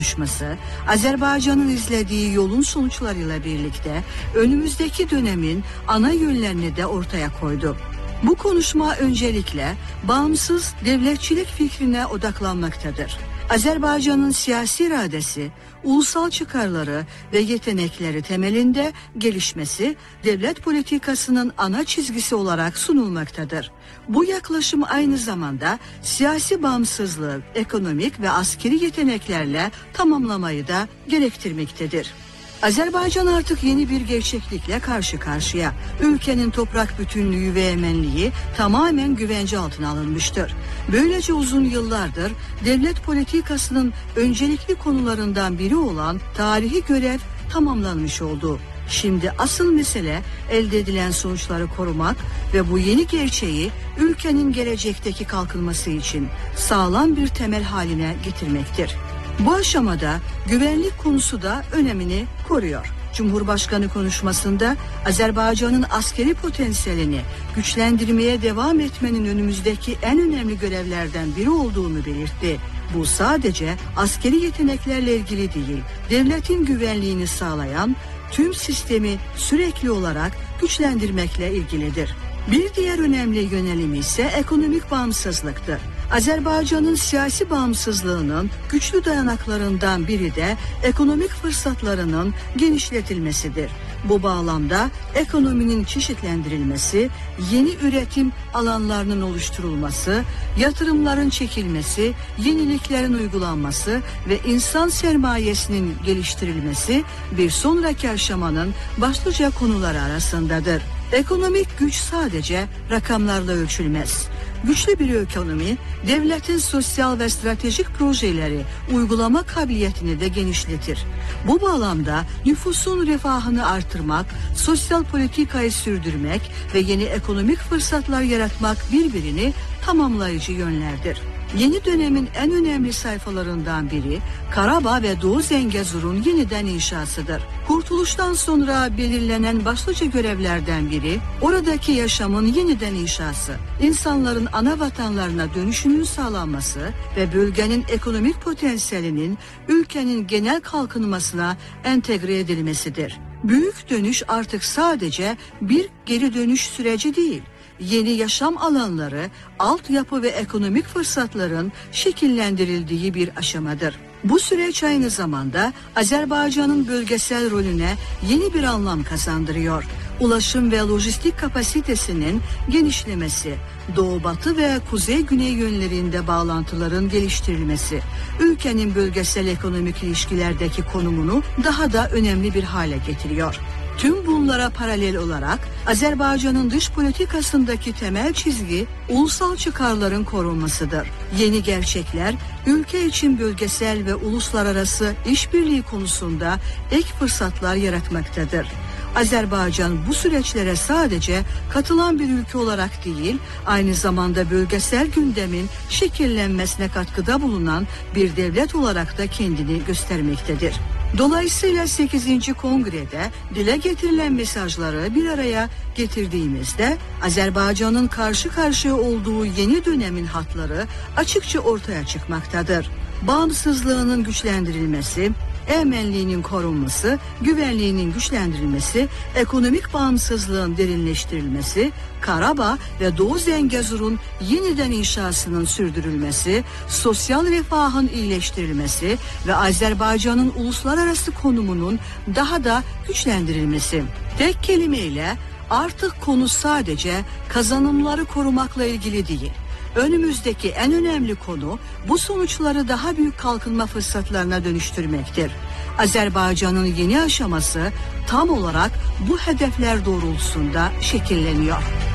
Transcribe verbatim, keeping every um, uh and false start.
konuşması, Azerbaycan'ın izlediği yolun sonuçlarıyla birlikte önümüzdeki dönemin ana yönlerini de ortaya koydu. Bu konuşma öncelikle bağımsız devletçilik fikrine odaklanmaktadır. Azerbaycan'ın siyasi iradesi, ulusal çıkarları ve yetenekleri temelinde gelişmesi devlet politikasının ana çizgisi olarak sunulmaktadır. Bu yaklaşım aynı zamanda siyasi bağımsızlığı, ekonomik ve askeri yeteneklerle tamamlamayı da gerektirmektedir. Azerbaycan artık yeni bir gerçeklikle karşı karşıya. Ülkenin toprak bütünlüğü ve emenliği tamamen güvence altına alınmıştır. Böylece uzun yıllardır devlet politikasının öncelikli konularından biri olan tarihi görev tamamlanmış oldu. Şimdi asıl mesele elde edilen sonuçları korumak ve bu yeni gerçeği ülkenin gelecekteki kalkınması için sağlam bir temel haline getirmektir. Bu aşamada güvenlik konusu da önemini koruyor. Cumhurbaşkanı konuşmasında Azerbaycan'ın askeri potansiyelini güçlendirmeye devam etmenin önümüzdeki en önemli görevlerden biri olduğunu belirtti. Bu sadece askeri yeteneklerle ilgili değil, devletin güvenliğini sağlayan tüm sistemi sürekli olarak güçlendirmekle ilgilidir. Bir diğer önemli yönelimi ise ekonomik bağımsızlıktır. Azerbaycan'ın siyasi bağımsızlığının güçlü dayanaklarından biri de ekonomik fırsatlarının genişletilmesidir. Bu bağlamda ekonominin çeşitlendirilmesi, yeni üretim alanlarının oluşturulması, yatırımların çekilmesi, yeniliklerin uygulanması ve insan sermayesinin geliştirilmesi bir sonraki aşamanın başlıca konuları arasındadır. Ekonomik güç sadece rakamlarla ölçülmez. Güçlü bir ekonomi, devletin sosyal ve stratejik projeleri uygulama kabiliyetini de genişletir. Bu bağlamda nüfusun refahını artırmak, sosyal politikayı sürdürmek ve yeni ekonomik fırsatlar yaratmak birbirini tamamlayıcı yönlerdir. Yeni dönemin en önemli sayfalarından biri Karabağ ve Doğu Zengezur'un yeniden inşasıdır. Kurtuluştan sonra belirlenen başlıca görevlerden biri oradaki yaşamın yeniden inşası, insanların ana vatanlarına dönüşünün sağlanması ve bölgenin ekonomik potansiyelinin ülkenin genel kalkınmasına entegre edilmesidir. Büyük dönüş artık sadece bir geri dönüş süreci değil, yeni yaşam alanları, altyapı ve ekonomik fırsatların şekillendirildiği bir aşamadır. Bu süreç aynı zamanda Azerbaycan'ın bölgesel rolüne yeni bir anlam kazandırıyor. Ulaşım ve lojistik kapasitesinin genişlemesi, doğu-batı ve kuzey-güney yönlerinde bağlantıların geliştirilmesi, ülkenin bölgesel ekonomik ilişkilerdeki konumunu daha da önemli bir hale getiriyor. Tüm bunlara paralel olarak Azerbaycan'ın dış politikasındaki temel çizgi ulusal çıkarların korunmasıdır. Yeni gerçekler ülke için bölgesel ve uluslararası işbirliği konusunda ek fırsatlar yaratmaktadır. Azerbaycan bu süreçlere sadece katılan bir ülke olarak değil, aynı zamanda bölgesel gündemin şekillenmesine katkıda bulunan bir devlet olarak da kendini göstermektedir. Dolayısıyla sekizinci Kongre'de dile getirilen mesajları bir araya getirdiğimizde Azerbaycan'ın karşı karşıya olduğu yeni dönemin hatları açıkça ortaya çıkmaktadır. Bağımsızlığının güçlendirilmesi, emenliğinin korunması, güvenliğinin güçlendirilmesi, ekonomik bağımsızlığın derinleştirilmesi, Karabağ ve Doğu Zengezur'un yeniden inşasının sürdürülmesi, sosyal refahın iyileştirilmesi ve Azerbaycan'ın uluslararası konumunun daha da güçlendirilmesi. Tek kelimeyle artık konu sadece kazanımları korumakla ilgili değil. Önümüzdeki en önemli konu bu sonuçları daha büyük kalkınma fırsatlarına dönüştürmektir. Azerbaycan'ın yeni aşaması tam olarak bu hedefler doğrultusunda şekilleniyor.